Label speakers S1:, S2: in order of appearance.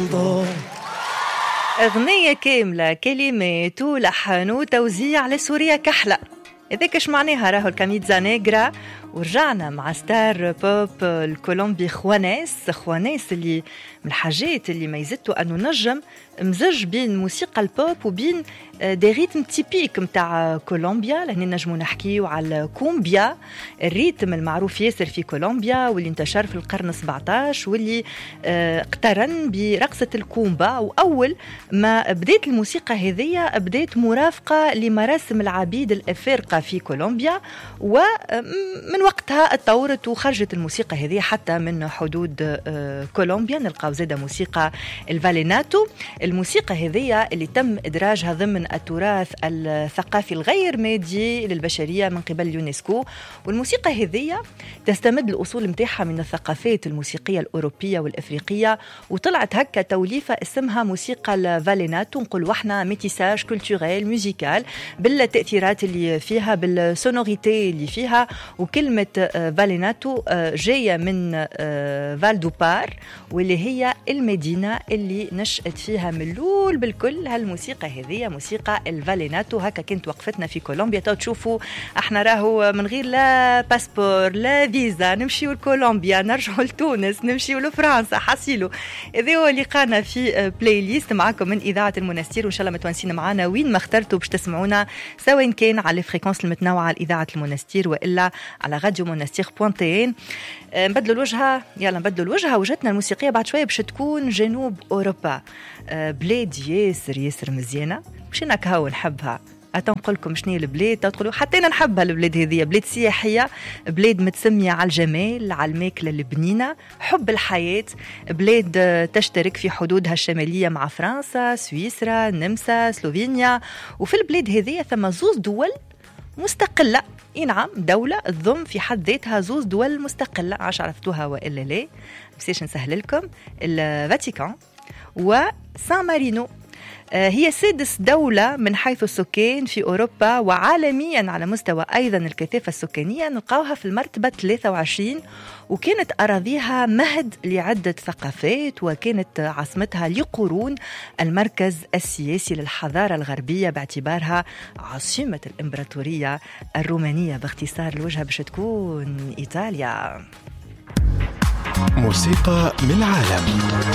S1: الضوء.
S2: أغنية كاملة كلمات ولحن وتوزيع لسوريا كحلة. إذاك إيش معناها؟ راهو الكاميتزا نيجرا. ورجعنا مع ستار بوب الكولومبي خوانيس اللي من الحاجات اللي ميزته أنه نجم مزج بين موسيقى البوب وبين دي ريتم تيبيك متاع كولومبيا، لأن نجمو نحكيو على الكومبيا، الريتم المعروف ياسر في كولومبيا واللي انتشر في القرن 17 واللي اقترن برقصة الكومبا. وأول ما بدأت الموسيقى هذه بدأت مرافقة لمراسم العبيد الأفارقة في كولومبيا، ومن وقتها اتطورت وخرجت الموسيقى هذه حتى من حدود كولومبيا. نلقاو زادة موسيقى الفاليناتو، الموسيقى هذه اللي تم إدراجها ضمن التراث الثقافي الغير مادي للبشرية من قبل اليونسكو. والموسيقى هذه تستمد الأصول متاعها من الثقافات الموسيقية الأوروبية والأفريقية، وطلعت هكا توليفة اسمها موسيقى الفاليناتو. نقول وحنا ميتيساج كولتوريل ميوزيكال بالتأثيرات اللي فيها، بالسونوريتي اللي فيها. وكلمة فاليناتو جاية من فالدوبار، واللي هي المدينة اللي نشأت فيها من الأول بالكل هالموسيقى هذه، موسيقى الفاليناتو. هكا كنت وقفتنا في كولومبيا. تشوفوا احنا راهو من غير لا باسبور لا فيزا نمشيو لكولومبيا، نرجعوا لتونس، نمشيو لفرنسا، حصيلو. إذا هو لقانا في بلاي ليست معكم من إذاعة المنستير، وإن شاء الله متوانسين معنا وين ما اخترتوا باش تسمعونا، سواء كان على الفريكونس المتنوعة لإذاعة المنستير وإلا على راديو منستير بوانتين. نبدلوا الوجهة، يلا نبدلوا الوجهة. وجهتنا الموسيقية بعد شوية باش تكون جنوب أوروبا، بلاد ياسر مزيانة، مش انك هاو نحبها. أتنقلكم شنو البلاد تقولوا حتى أنا نحبها. البلاد هذه بلاد سياحية، بلاد متسمية على الجمال، على الماكلة البنينة، حب الحياة، بلاد تشترك في حدودها الشمالية مع فرنسا، سويسرا، النمسا، سلوفينيا. وفي البلاد هذه ثم زوز دول مستقلة. نعم، دولة تضم في حد ذاتها زوز دول مستقلة، عاش عرفتوها وإلا لا؟ بسيش نسهل لكم. الفاتيكان وسان مارينو. هي سادس دولة من حيث السكان في أوروبا، وعالميا على مستوى أيضا الكثافة السكانية نلقاوها في المرتبة 23. وكانت أراضيها مهد لعدة ثقافات، وكانت عاصمتها لقرون المركز السياسي للحضارة الغربية، باعتبارها عاصمة الإمبراطورية الرومانية. باختصار الوجهة باش تكون إيطاليا.
S1: موسيقى من العالم.